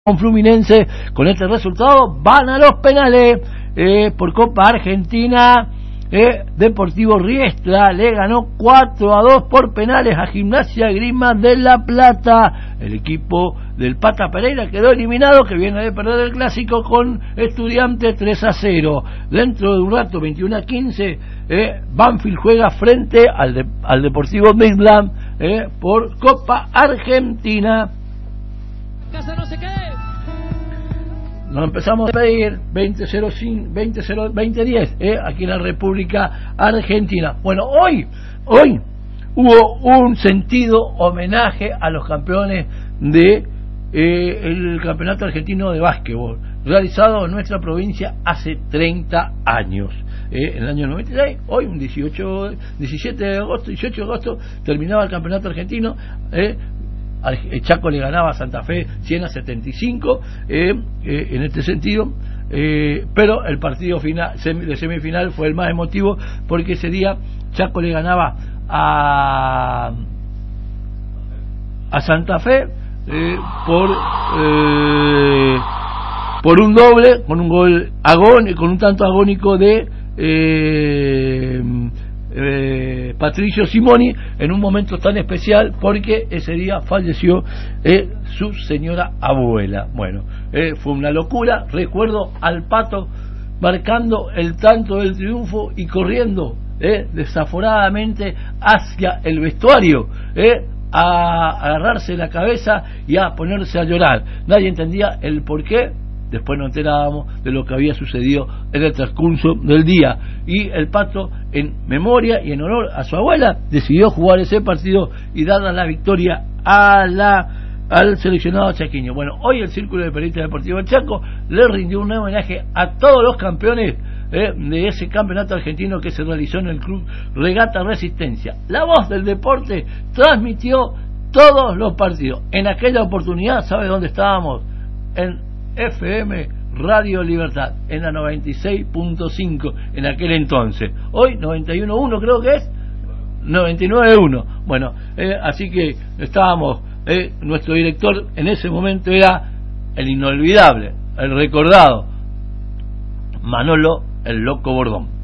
Con Fluminense, con este resultado van a los penales. Por Copa Argentina, Deportivo Riestra le ganó 4-2 por penales a Gimnasia Grima de La Plata. El equipo del Pata Pereira quedó eliminado, que viene de perder el clásico con Estudiantes 3-0. Dentro de un rato, 21-15, Banfield juega frente al Deportivo Midland por Copa Argentina. Casa no se cae. Nos empezamos a pedir 2010 aquí en la República Argentina. Bueno, hoy hubo un sentido homenaje a los campeones de el Campeonato Argentino de Básquetbol, realizado en nuestra provincia hace 30 años. En el año 96, hoy un 18 de agosto, terminaba el Campeonato Argentino. Chaco le ganaba a Santa Fe 100-75 en este sentido, pero el partido final de semifinal fue el más emotivo, porque ese día Chaco le ganaba a Santa Fe por un doble, con un gol con un tanto agónico de Patricio Simoni, en un momento tan especial porque ese día falleció su señora abuela. Bueno, fue una locura. Recuerdo al Pato marcando el tanto del triunfo y corriendo desaforadamente hacia el vestuario, a agarrarse la cabeza y a ponerse a llorar. Nadie entendía el porqué. Después nos enterábamos de lo que había sucedido en el transcurso del día, y el Pato, en memoria y en honor a su abuela, decidió jugar ese partido y darle la victoria al seleccionado chaqueño. Bueno, hoy el Círculo de Periodistas Deportivos del Chaco le rindió un homenaje a todos los campeones de ese campeonato argentino que se realizó en el Club Regata Resistencia. La Voz del Deporte transmitió todos los partidos. En aquella oportunidad, ¿sabe dónde estábamos? En FM Radio Libertad, en la 96.5 en aquel entonces. Hoy 91.1 creo que es, 99.1. Bueno, así que estábamos, nuestro director en ese momento era el inolvidable, el recordado Manolo el Loco Bordón.